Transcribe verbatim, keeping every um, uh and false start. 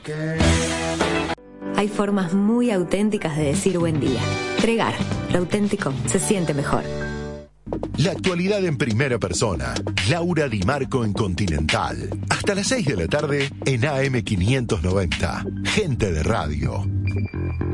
Hay formas muy auténticas de decir buen día. Pregar, lo auténtico se siente mejor. La actualidad en primera persona. Laura Di Marco en Continental. Hasta las seis de la tarde en A M quinientos noventa. Gente de radio.